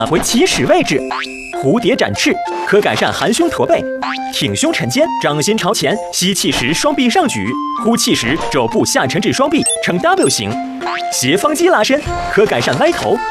回起始位置。蝴蝶展翅可改善含胸驼背，挺胸沉肩，掌心朝前，吸气时双臂上举，呼气时肘部下沉至双臂，呈 W 形。斜方肌拉伸可改善歪头。